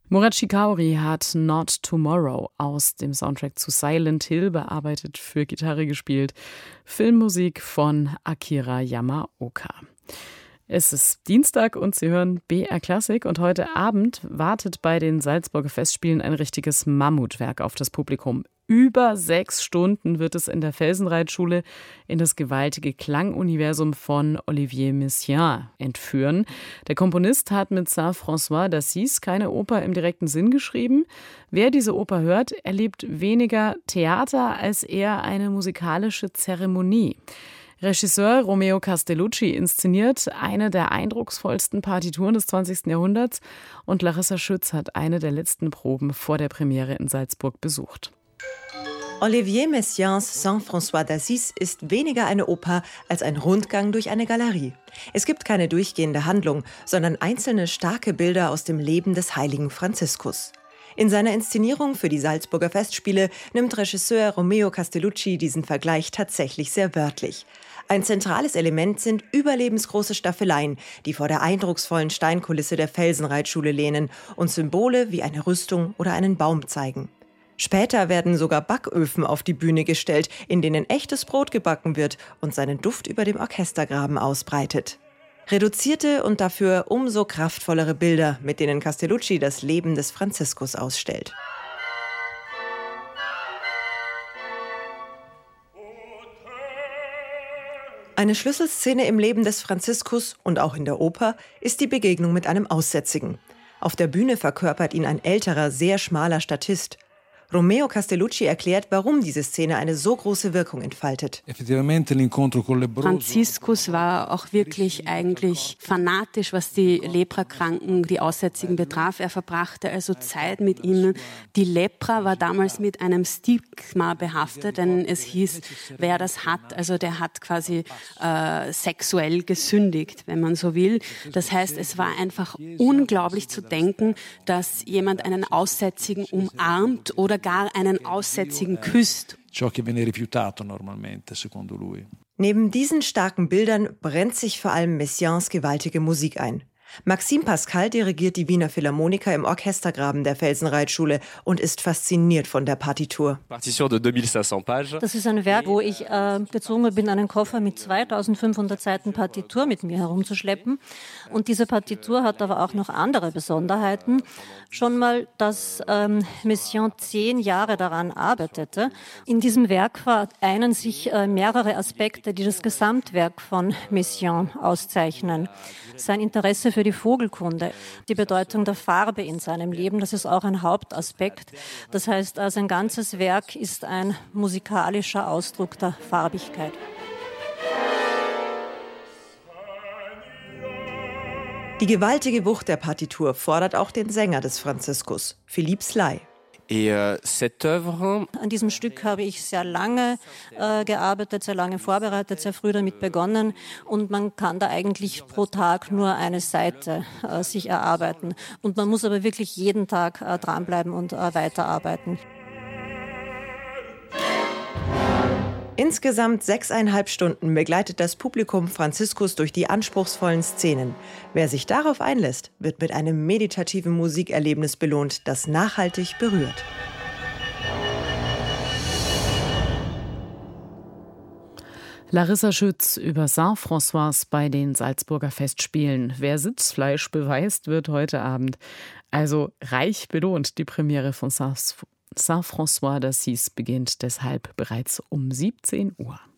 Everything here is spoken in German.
Murat Chikauri hat Not Tomorrow aus dem Soundtrack zu Silent Hill bearbeitet, für Gitarre gespielt. Filmmusik von Akira Yamaoka. Es ist Dienstag und Sie hören BR Klassik und heute Abend wartet bei den Salzburger Festspielen ein richtiges Mammutwerk auf das Publikum. Über 6 Stunden wird es in der Felsenreitschule in das gewaltige Klanguniversum von Olivier Messiaen entführen. Der Komponist hat mit Saint-François d'Assise keine Oper im direkten Sinn geschrieben. Wer diese Oper hört, erlebt weniger Theater als eher eine musikalische Zeremonie. Regisseur Romeo Castellucci inszeniert eine der eindrucksvollsten Partituren des 20. Jahrhunderts und Larissa Schütz hat eine der letzten Proben vor der Premiere in Salzburg besucht. Olivier Messiaens Saint-François d'Assise ist weniger eine Oper als ein Rundgang durch eine Galerie. Es gibt keine durchgehende Handlung, sondern einzelne starke Bilder aus dem Leben des heiligen Franziskus. In seiner Inszenierung für die Salzburger Festspiele nimmt Regisseur Romeo Castellucci diesen Vergleich tatsächlich sehr wörtlich. Ein zentrales Element sind überlebensgroße Staffeleien, die vor der eindrucksvollen Steinkulisse der Felsenreitschule lehnen und Symbole wie eine Rüstung oder einen Baum zeigen. Später werden sogar Backöfen auf die Bühne gestellt, in denen echtes Brot gebacken wird und seinen Duft über dem Orchestergraben ausbreitet. Reduzierte und dafür umso kraftvollere Bilder, mit denen Castellucci das Leben des Franziskus ausstellt. Eine Schlüsselszene im Leben des Franziskus und auch in der Oper ist die Begegnung mit einem Aussätzigen. Auf der Bühne verkörpert ihn ein älterer, sehr schmaler Statist. Romeo Castellucci erklärt, warum diese Szene eine so große Wirkung entfaltet. Franziskus war auch wirklich eigentlich fanatisch, was die Leprakranken, die Aussätzigen betraf. Er verbrachte also Zeit mit ihnen. Die Lepra war damals mit einem Stigma behaftet, denn es hieß, wer das hat, also der hat quasi sexuell gesündigt, wenn man so will. Das heißt, es war einfach unglaublich zu denken, dass jemand einen Aussätzigen umarmt oder gar einen Aussätzigen küsst. Neben diesen starken Bildern brennt sich vor allem Messiaens gewaltige Musik ein. Maxime Pascal dirigiert die Wiener Philharmoniker im Orchestergraben der Felsenreitschule und ist fasziniert von der Partitur. Das ist ein Werk, wo ich gezwungen bin, einen Koffer mit 2500 Seiten Partitur mit mir herumzuschleppen. Und diese Partitur hat aber auch noch andere Besonderheiten. Schon mal, dass Messiaen 10 Jahre daran arbeitete. In diesem Werk vereinen sich mehrere Aspekte, die das Gesamtwerk von Messiaen auszeichnen. Sein Interesse für die Vogelkunde, die Bedeutung der Farbe in seinem Leben, das ist auch ein Hauptaspekt. Das heißt, sein ganzes Werk ist ein musikalischer Ausdruck der Farbigkeit. Die gewaltige Wucht der Partitur fordert auch den Sänger des Franziskus, Philippe Sly. An diesem Stück habe ich sehr lange gearbeitet, sehr lange vorbereitet, sehr früh damit begonnen und man kann da eigentlich pro Tag nur eine Seite sich erarbeiten. Und man muss aber wirklich jeden Tag dranbleiben und weiterarbeiten. Insgesamt 6,5 Stunden begleitet das Publikum Franziskus durch die anspruchsvollen Szenen. Wer sich darauf einlässt, wird mit einem meditativen Musikerlebnis belohnt, das nachhaltig berührt. Larissa Schütz über Saint-François bei den Salzburger Festspielen. Wer Sitzfleisch beweist, wird heute Abend also reich belohnt. Die Premiere von Saint-François d'Assise beginnt deshalb bereits um 17 Uhr.